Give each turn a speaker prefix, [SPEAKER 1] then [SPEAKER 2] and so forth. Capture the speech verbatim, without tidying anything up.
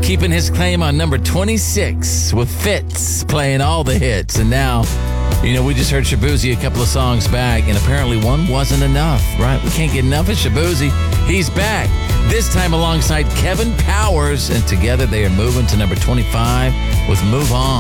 [SPEAKER 1] keeping his claim on number twenty-six with Fitz playing all the hits. And now, you know, we just heard Shaboozey a couple of songs back, and apparently one wasn't enough, right? We can't get enough of Shaboozey. He's back, this time alongside Kevin Powers, and together they are moving to number twenty-five with Move On.